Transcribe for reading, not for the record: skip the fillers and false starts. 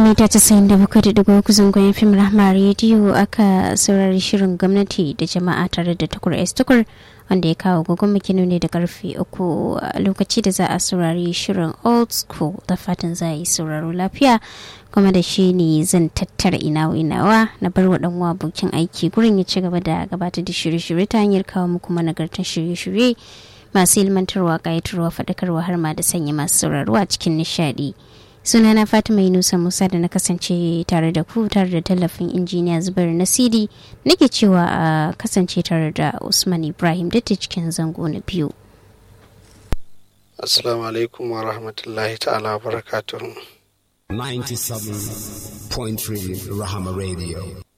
mita 97.3 zangon fim Rahma rediyo aka saurari shirin gwamnati da jama'a tare da tukur tukur wanda ya kawo gogon makino ne da karfe 3 a lokaci da za a saurari shirin old school da fatan za a yi sauraro lafiya kuma da shi ne zan tattara inawa na bar wa ɗanwa abokin aiki gurin ya ci gaba da gabatar da shirye-shirye ta hanyar kawo muku managartan shirye-shirye masu ilmantarwa ƙayatarwa faɗakarwa har ma da sanya masu sauraro a cikin nishaɗi. Sunana Fatima Yunusa Musa da na kasance tare da ku tare da tallafin injiniya Zubair Nasidi nake cewa a kasance tare da Usman Ibrahim da ta cikin zango na biyu. Assalamu alaikum wa rahmatullahi ta'ala wa barakatuhu. 97.3 Rahama Radio.